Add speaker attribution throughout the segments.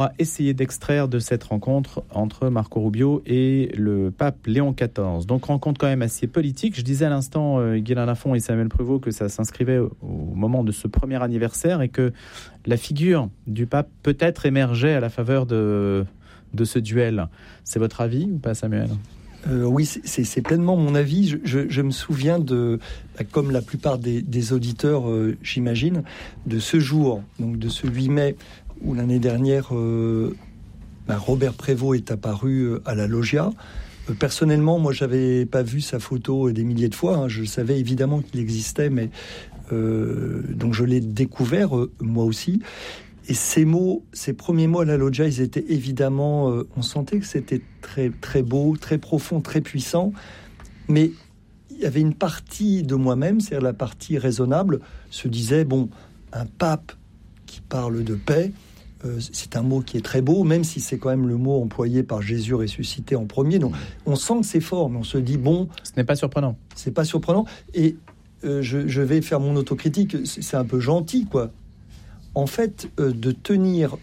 Speaker 1: On va essayer d'extraire de cette rencontre entre Marco Rubio et le pape Léon XIV. Donc rencontre quand même assez politique. Je disais à l'instant, Guilain Lafont et Samuel Prévost, que ça s'inscrivait au moment de ce premier anniversaire et que la figure du pape peut-être émergeait à la faveur de ce duel. C'est votre avis ou pas, Samuel ?
Speaker 2: Oui, c'est pleinement mon avis. Je me souviens comme la plupart des auditeurs, j'imagine, de ce jour, donc de ce 8 mai, où l'année dernière, Robert Prévost est apparu à la Loggia. Personnellement, moi, j'avais pas vu sa photo des milliers de fois. Je savais évidemment qu'il existait, mais donc je l'ai découvert moi aussi. Et ces premiers mots à la Loggia, ils étaient évidemment, on sentait que c'était très très beau, très profond, très puissant. Mais il y avait une partie de moi-même, c'est-à-dire la partie raisonnable, se disait un pape qui parle de paix. C'est un mot qui est très beau, même si c'est quand même le mot employé par Jésus ressuscité en premier. Donc, on sent que c'est fort, mais on se dit, ce n'est pas surprenant. C'est pas surprenant. Et je vais faire mon autocritique, c'est un peu gentil, quoi. En fait, de tenir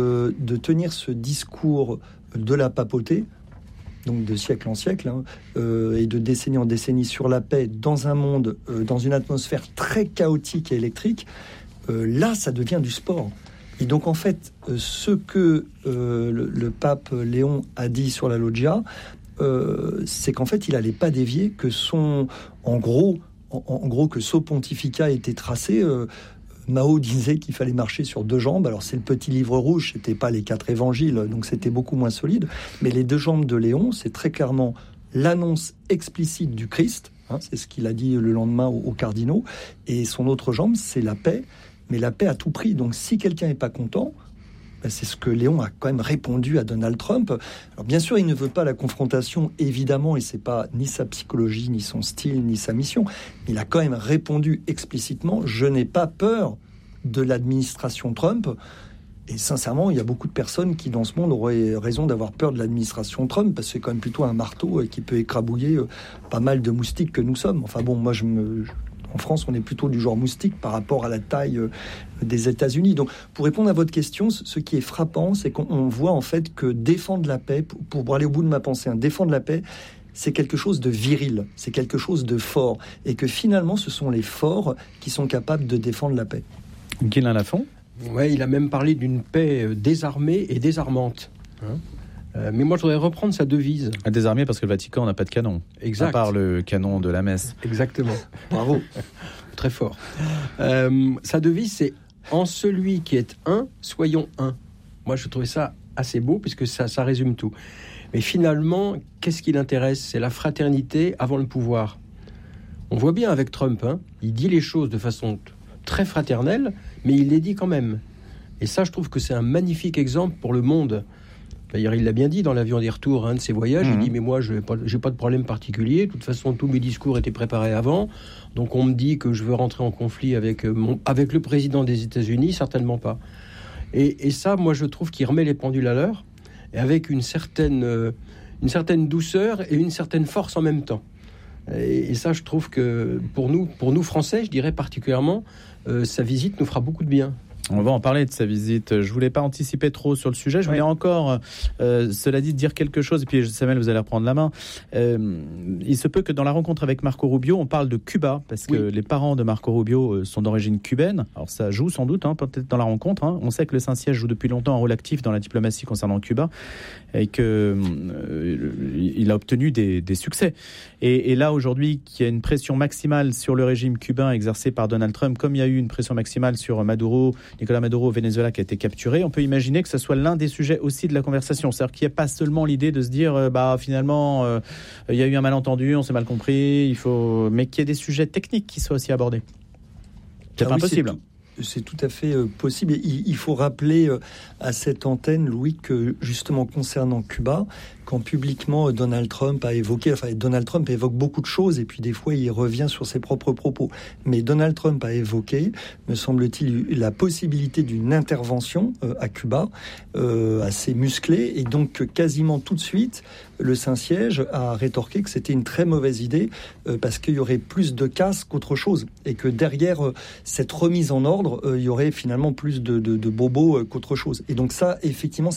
Speaker 2: ce discours de la papauté, donc de siècle en siècle, et de décennie en décennie sur la paix dans un monde, dans une atmosphère très chaotique et électrique, là, ça devient du sport. Et donc, en fait, ce que le pape Léon a dit sur la Loggia, c'est qu'en fait, il n'allait pas dévier, que en gros, que son pontificat était tracé. Mao disait qu'il fallait marcher sur 2 jambes. Alors, c'est le petit livre rouge, c'était pas les 4 évangiles, donc c'était beaucoup moins solide. Mais les 2 jambes de Léon, c'est très clairement l'annonce explicite du Christ. C'est ce qu'il a dit le lendemain aux cardinaux. Et son autre jambe, c'est la paix. Mais la paix à tout prix. Donc, si quelqu'un n'est pas content, c'est ce que Léon a quand même répondu à Donald Trump. Alors, bien sûr, il ne veut pas la confrontation, évidemment, et c'est pas ni sa psychologie, ni son style, ni sa mission. Il a quand même répondu explicitement « Je n'ai pas peur de l'administration Trump ». Et sincèrement, il y a beaucoup de personnes qui, dans ce monde, auraient raison d'avoir peur de l'administration Trump, parce que c'est quand même plutôt un marteau qui peut écrabouiller pas mal de moustiques que nous sommes. Enfin bon, moi, en France, on est plutôt du genre moustique par rapport à la taille des États-Unis. Donc, pour répondre à votre question, ce qui est frappant, c'est qu'on voit en fait que défendre la paix, pour aller au bout de ma pensée, défendre la paix, c'est quelque chose de viril, c'est quelque chose de fort, et que finalement, ce sont les forts qui sont capables de défendre la paix.
Speaker 1: Guilain Lafont ?
Speaker 3: Ouais, il a même parlé d'une paix désarmée et désarmante. Mais moi, je voudrais reprendre sa devise.
Speaker 1: Désarmé parce que le Vatican n'a pas de canon.
Speaker 3: Exact.
Speaker 1: À part le canon de la messe.
Speaker 3: Exactement.
Speaker 2: Bravo.
Speaker 3: Très fort. Sa devise, c'est « En celui qui est un, soyons un ». Moi, je trouvais ça assez beau, puisque ça résume tout. Mais finalement, qu'est-ce qui l'intéresse ? C'est la fraternité avant le pouvoir. On voit bien avec Trump, il dit les choses de façon très fraternelle, mais il les dit quand même. Et ça, je trouve que c'est un magnifique exemple pour le monde. D'ailleurs, il l'a bien dit dans l'avion des retours de ses voyages. Il dit, mais moi, j'ai pas de problème particulier. De toute façon, tous mes discours étaient préparés avant. Donc, on me dit que je veux rentrer en conflit avec le président des États-Unis. Certainement pas. Et ça, moi, je trouve qu'il remet les pendules à l'heure, et avec une certaine douceur et une certaine force en même temps. Et ça, je trouve que pour nous Français, je dirais particulièrement, sa visite nous fera beaucoup de bien.
Speaker 1: On va en parler de sa visite. Je voulais pas anticiper trop sur le sujet. Je voulais encore, cela dit, dire quelque chose. Et puis, Samuel, vous allez reprendre la main. Il se peut que dans la rencontre avec Marco Rubio, on parle de Cuba, parce que les parents de Marco Rubio sont d'origine cubaine. Alors, ça joue sans doute, peut-être dans la rencontre. On sait que le Saint-Siège joue depuis longtemps un rôle actif dans la diplomatie concernant Cuba, et que il a obtenu des succès. Et là, aujourd'hui, qu'il y a une pression maximale sur le régime cubain exercée par Donald Trump, comme il y a eu une pression maximale sur Nicolas Maduro au Venezuela qui a été capturé, on peut imaginer que ce soit l'un des sujets aussi de la conversation. C'est-à-dire qu'il n'y a pas seulement l'idée de se dire finalement il y a eu un malentendu, on s'est mal compris, mais qu'il y ait des sujets techniques qui soient aussi abordés. C'est pas impossible.
Speaker 2: C'est tout à fait possible. Il faut rappeler à cette antenne, Louis, que justement concernant Cuba, quand publiquement Donald Trump évoque beaucoup de choses, et puis des fois il revient sur ses propres propos. Mais Donald Trump a évoqué, me semble-t-il, la possibilité d'une intervention à Cuba, assez musclée, et donc quasiment tout de suite, le Saint-Siège a rétorqué que c'était une très mauvaise idée, parce qu'il y aurait plus de casse qu'autre chose, et que derrière cette remise en ordre, il y aurait finalement plus de bobos qu'autre chose. Et donc ça, effectivement,